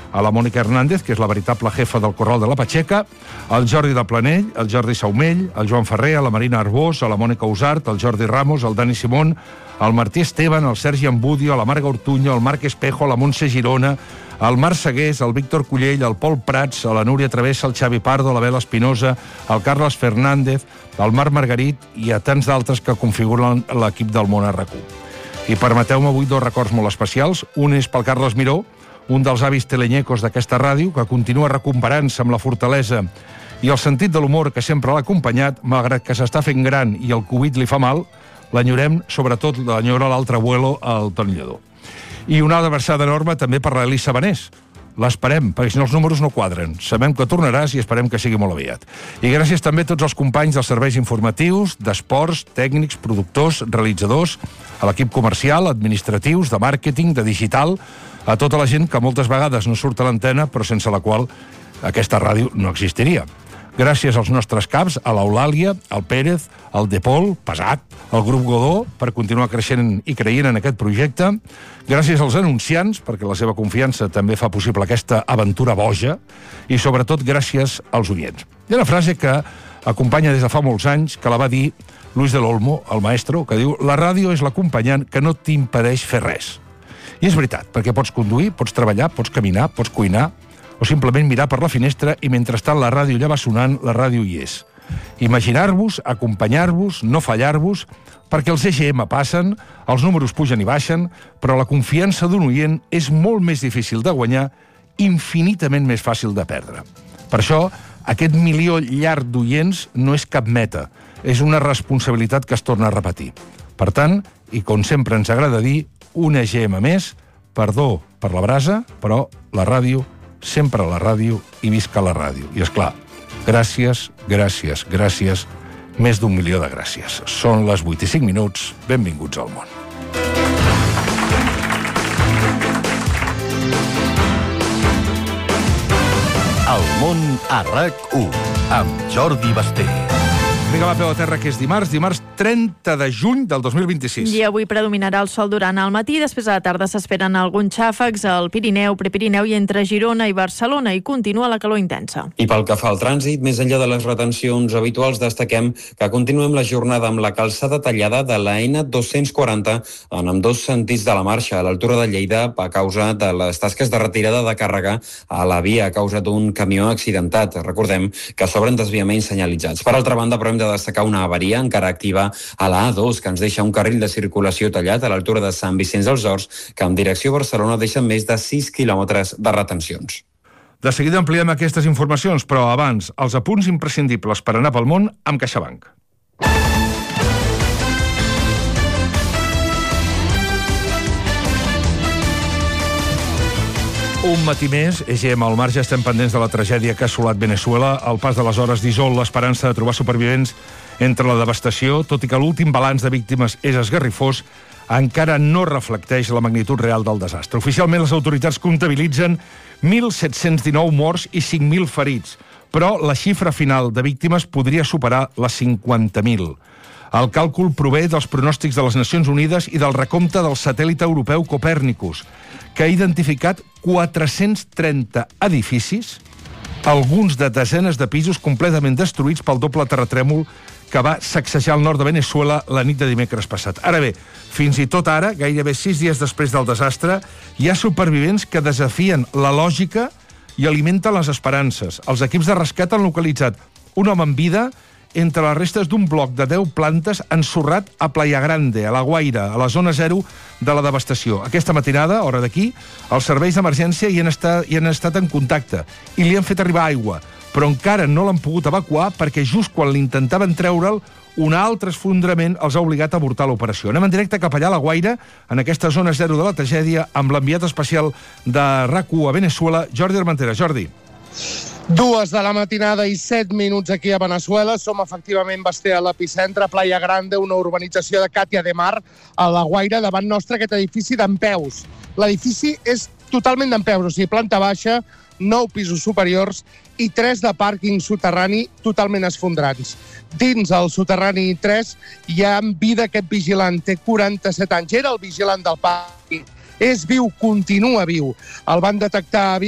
a la Mònica Hernández, que és la veritable jefa del Corral de la Patxeca, al Jordi de Planell, al Jordi Saumell, al Joan Ferrer, a la Marina Arbós, a la Mònica Usart, al Jordi Ramos, al Dani Simón, al Martí Esteban, al Sergi Ambudio, a la Marga Ortuño, al Marc Espejo, a la Montse Girona, al Marc Segués, al Víctor Cullell, al Pol Prats, a la Núria Travessa, al Xavi Pardo, a la Bela Espinosa, al Carles Fernández, al Marc Margarit i a tants d'altres que configuren l'equip del món RQ. I permeteu-me avui dos records molt especials. Un és pel Carles Miró, un dels avis telenyecos d'aquesta ràdio, que continua recuperant-se amb la fortalesa i el sentit de l'humor que sempre l'ha acompanyat, malgrat que s'està fent gran i el Covid li fa mal. L'enyorem, sobretot l'enyora l'altre abuelo, el Toni Lledó. I una abraçada enorme també per l'Elisa Benés. L'esperem, perquè si no els números no quadren. Sabem que tornaràs i esperem que sigui molt aviat. I gràcies també a tots els companys dels serveis informatius, d'esports, tècnics, productors, realitzadors, a l'equip comercial, administratius, de màrqueting, de digital, a tota la gent que moltes vegades no surt a l'antena, però sense la qual aquesta ràdio no existiria. Gràcies als nostres caps, a l'Eulàlia, al Pérez, al De Pol, pesat, al grup Godó, per continuar creixent i creient en aquest projecte. Gràcies als anunciants, perquè la seva confiança també fa possible aquesta aventura boja. I, sobretot, gràcies als oients. Hi ha una frase que acompanya des de fa molts anys, que la va dir Luis del Olmo, el maestro, que diu: la ràdio és l'acompanyant que no t'impedeix fer res. I és veritat, perquè pots conduir, pots treballar, pots caminar, pots cuinar, o simplement mirar per la finestra i mentrestant la ràdio ja va sonant, la ràdio hi és. Imaginar-vos, acompanyar-vos, no fallar-vos, perquè els EGM passen, els números pugen i baixen, però la confiança d'un oient és molt més difícil de guanyar, infinitament més fàcil de perdre. Per això, aquest milió llarg d'oients no és cap meta, és una responsabilitat que es torna a repetir. Per tant, i com sempre ens agrada dir, un EGM més, perdó per la brasa, però la ràdio sempre a la ràdio i visca la ràdio. I, esclar, gràcies, gràcies, gràcies, més d'1 milió de gràcies. Són les 8:05, benvinguts al món. El món a RAC1, amb Jordi Basté. Vinga, va, peu a terra, que és dimarts 30 de juny del 2026. I avui predominarà el sol durant el matí, després a la tarda s'esperen alguns xàfecs al Pirineu, Prepirineu i entre Girona i Barcelona, i continua la calor intensa. I pel que fa al trànsit, més enllà de les retencions habituals, destaquem que continuem la jornada amb la calçada tallada de la N240 en ambdós sentits de la marxa, a l'altura de Lleida, a causa de les tasques de retirada de càrrega a la via a causa d'un camió accidentat. Recordem que s'obren desviaments senyalitzats. Per altra banda, però, hem de destacar una avaria encara activa a la A2, que ens deixa un carril de circulació tallat a l'altura de Sant Vicenç dels Horts, que en direcció a Barcelona deixa més de 6 quilòmetres de retencions. De seguida ampliem aquestes informacions, però abans, els apunts imprescindibles per anar pel món amb CaixaBank. Un matí més, EGM al marge, estem pendents de la tragèdia que ha assolat Veneçuela. El pas de les hores dissol l'esperança de trobar supervivents entre la devastació, tot i que l'últim balanç de víctimes és esgarrifós, encara no reflecteix la magnitud real del desastre. Oficialment, les autoritats comptabilitzen 1.719 morts i 5.000 ferits, però la xifra final de víctimes podria superar les 50.000. El càlcul prové dels pronòstics de les Nacions Unides i del recompte del satèl·lit europeu Copèrnicus, que ha identificat 430 edificis, alguns de desenes de pisos completament destruïts pel doble terratrèmol que va sacsejar el nord de Veneçuela la nit de dimecres passat. Ara bé, fins i tot ara, gairebé 6 dies després del desastre, hi ha supervivents que desafien la lògica i alimenten les esperances. Els equips de rescat han localitzat un home en vida entre les restes d'un bloc de 10 plantes ensorrat a Playa Grande, a La Guaira, a la zona zero de la devastació. Aquesta matinada, hora d'aquí, els serveis d'emergència hi han estat en contacte i li han fet arribar aigua, però encara no l'han pogut evacuar perquè just quan l'intentaven treure'l, un altre esfondrament els ha obligat a avortar l'operació. Anem en directe cap allà a La Guaira, en aquesta zona zero de la tragèdia, amb l'enviat especial de RAC1 a Veneçuela, Jordi Armentera. Jordi. 2 de la matinada i 7 minuts aquí a Veneçuela. Som efectivament, Basté, a l'epicentre, Playa Grande, una urbanització de Càtia de Mar, a La Guaira, davant nostre aquest edifici dempeus. L'edifici és totalment dempeus, o sigui, planta baixa, 9 pisos superiors i 3 de pàrquing soterrani totalment esfondrats. Dins el soterrani 3 hi ha en vida aquest vigilant, té 47 anys, era el vigilant del pàrquing. És viu, continua viu. El van detectar viu